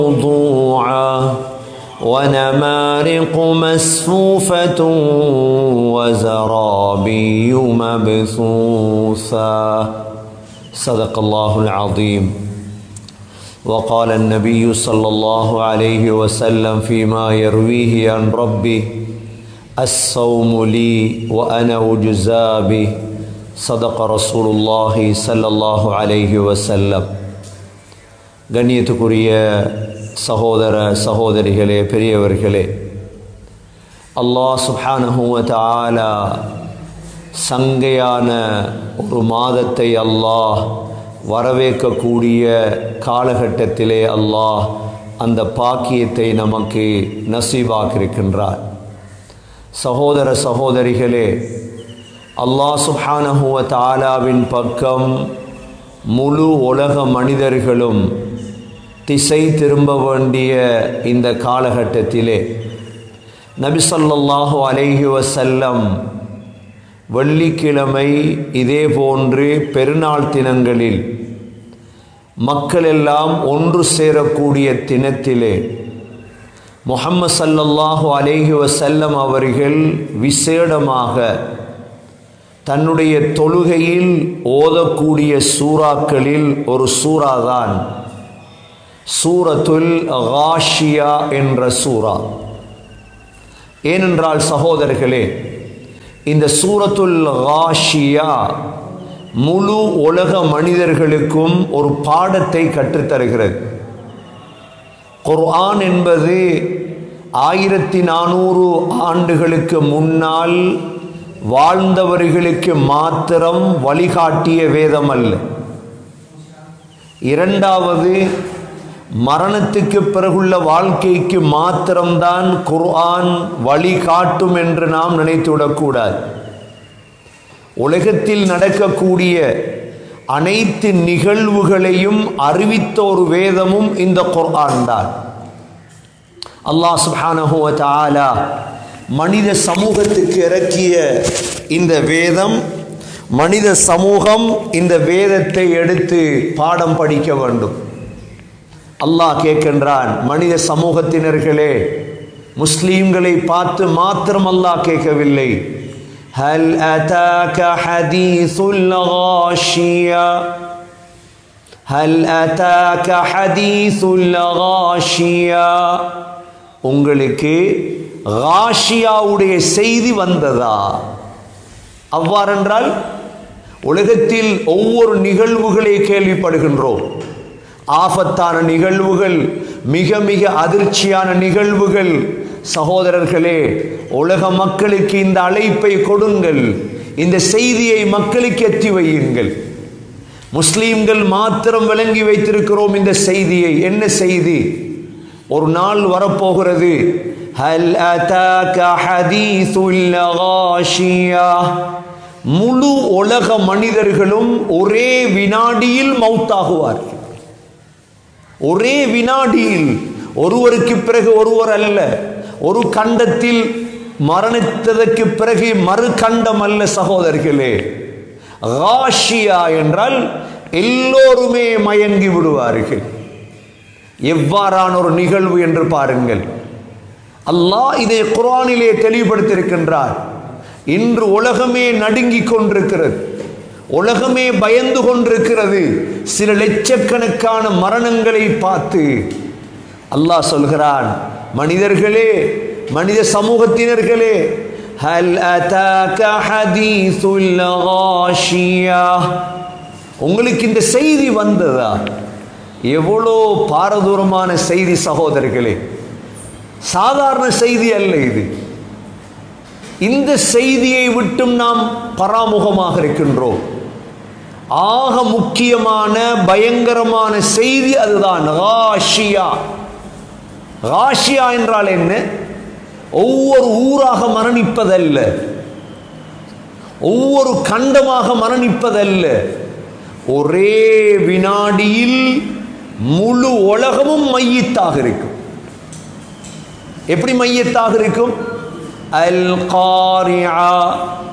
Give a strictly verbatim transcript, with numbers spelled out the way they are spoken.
موضوعا ونمارق مسفوفة وزرابي مبثوثا صدق الله العظيم. وقال النبي صلى الله عليه وسلم فيما يرويه عن ربه الصوم لي وأنا أجزى به صدق رسول الله صلى الله عليه وسلم. கண்ணியத்துக்குரிய சகோதர சகோதரிகளே, பெரியவர்களே, அல்லாஹ் சுப்ஹானஹு வ தஆலா சங்கையான ஒரு மாதத்தை அல்லாஹ் வரவேற்கக்கூடிய காலகட்டத்திலே அல்லாஹ் அந்த பாக்கியத்தை நமக்கு நசீபாக்கியிருக்கின்றார். சகோதர சகோதரிகளே, அல்லாஹ் சுப்ஹானஹு வ தஆலாவின் பக்கம் முழு உலக மனிதர்களும் திசை திரும்ப வேண்டிய இந்த காலகட்டத்திலே நபி ஸல்லல்லாஹு அலைஹி வஸல்லம் வெள்ளிக்கிழமை இதே போன்று பெருநாள் தினங்களில் மக்கள் எல்லாம் ஒன்று சேரக்கூடிய தினத்திலே முஹம்மது ஸல்லல்லாஹு அலைஹி வஸல்லம் அவர்கள் விசேடமாக தன்னுடைய தொழுகையில் ஓதக்கூடிய சூறாக்களில் ஒரு சூறாதான் சூரத்துல் காஷியா என்ற சூரா. ஏனென்றால் சகோதரர்களே, இந்த சூரத்துல் காஷியா முழு உலக மனிதர்களுக்கும் ஒரு பாடத்தை கற்றுத்தருகிறது. குர்ஆன் என்பது ஆயிரத்தி நானூறு ஆண்டுகளுக்கு முன்னால் வாழ்ந்தவர்களுக்கு மாத்திரம் வழிகாட்டிய வேதம் அல்ல. இரண்டாவது, மரணத்துக்கு பிறகுள்ள வாழ்க்கைக்கு மாத்திரம்தான் குர்ஆன் வழிகாட்டும் என்று நாம் நினைத்துவிடக்கூடாது. உலகத்தில் நடக்கக்கூடிய அனைத்து நிகழ்வுகளையும் அறிவித்த ஒரு வேதமும் இந்த குர்ஆன் தான். அல்லாஹ் சுப்ஹானஹு வ தஆலா மனித சமூகத்துக்கு இறக்கிய இந்த வேதம், மனித சமூகம் இந்த வேதத்தை எடுத்து பாடம் படிக்க வேண்டும். அல்லாஹ் கேட்கின்றான், மனித சமூகத்தினர்களே, முஸ்லீம்களை பார்த்து மாத்திரம் அல்லாஹ் கேட்கவில்லை. ஹல் அதாக ஹதீசுல் காஷியா, ஹல் அதாக ஹதீசுல் காஷியா, உங்களுக்கு காஷியாவுடைய செய்தி வந்ததா? அவ்வாறென்றால் உலகத்தில் ஒவ்வொரு நிகழ்வுகளை கேள்விப்படுகின்றோம். ஆபத்தான நிகழ்வுகள், மிக மிக அதிர்ச்சியான நிகழ்வுகள். சகோதரர்களே, உலக மக்களுக்கு இந்த அழைப்பை கொடுங்கள், இந்த செய்தியை மக்களுக்கு எத்தி வையுங்கள். முஸ்லீம்கள் மாத்திரம் விளங்கி வைத்திருக்கிறோம் இந்த செய்தியை. என்ன செய்தி? ஒரு நாள் வரப்போகிறது. ஹல் அதாக ஹதீசுல் காஷியா, முழு உலக மனிதர்களும் ஒரே வினாடியில் மௌத்தாகுவார்கள். ஒரே வினாடியில், ஒருவருக்கு பிறகு ஒருவர் அல்ல. ஒரு கண்டத்தில் மரணித்ததற்கு பிறகு மறு கண்டம் அல்ல சகோதரர்களே. காஷியா என்றால் எல்லோருமே மயங்கி விடுவார்கள். எவ்வாறான ஒரு நிகழ்வு என்று பாருங்கள். அல்லாஹ் இதை குர்ஆனிலே தெளிவுபடுத்தியிருக்கின்றார். இன்று உலகமே நடுங்கிக் கொண்டிருக்கிறது, உலகமே பயந்து கொண்டிருக்கிறது. சில லட்சக்கணக்கான மரணங்களை பார்த்து அல்லாஹ் சொல்கிறான், மனிதர்களே, மனித சமூகத்தினர்களே, ஹல் அதாக ஹதீசுல் காஷியா, உங்களுக்கு இந்த செய்தி வந்ததா? எவ்வளோ பாரதூரமான செய்தி சகோதரர்களே, சாதாரண செய்தி அல்ல இது. இந்த செய்தியை விட்டும் நாம் பராமுகமாக இருக்கின்றோம். ஆக முக்கியமான பயங்கரமான செய்தி அதுதான் காஷியா. காஷியா என்றால் என்ன? ஒவ்வொரு ஊராக மரணிப்பதல்ல, ஒவ்வொரு கண்டமாக மரணிப்பதல்ல, ஒரே வினாடியில் முழு உலகமும் மையத்தாக இருக்கும். எப்படி மையத்தாக இருக்கும்? அல் காரிஆ,